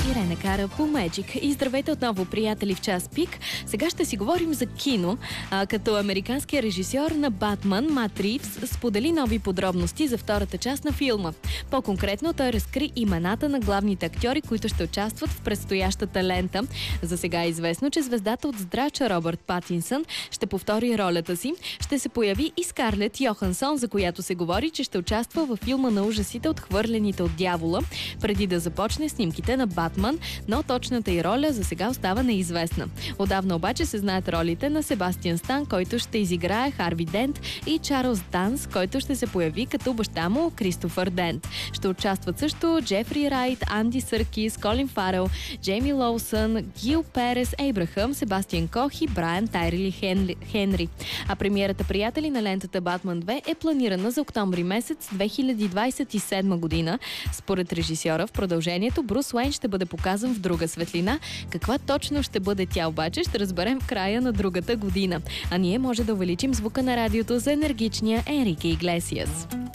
Ирена Кара по Magic. И здравейте отново, приятели, в час пик. Сега ще си говорим за кино, като американският режисьор на Батман, Мат Ривз, сподели нови подробности за втората част на филма. По-конкретно той разкри имената на главните актьори, които ще участват в предстоящата лента. За сега е известно, че звездата от здрача Робърт Патинсън ще повтори ролята си. Ще се появи и Скарлет Йохансон, за която се говори, че ще участва във филма на ужасите Отхвърлените от дявола, преди да започне снимките на Батман, но точната й роля за сега остава неизвестна. Отдавна обаче се знаят ролите на Себастиан Стан, който ще изиграе Харви Дент, и Чарлз Данс, който ще се появи като баща му Кристофър Дент. Ще участват също Джефри Райт, Анди Съркис, Колин Фарел, Джейми Лоусън, Гил Перес, Ейбрахам, Себастиан Кох и Брайан Тайрили Хенри. А премиерата, приятели, на лентата Батман 2 е планирана за октомври месец 2027 година. Според режисьора, в продължението Брус Уейн ще бъде показан в друга светлина. Каква точно ще бъде тя обаче, ще разберем в края на другата година. А ние може да увеличим звука на радиото за енергичния Енрике Иглесиас.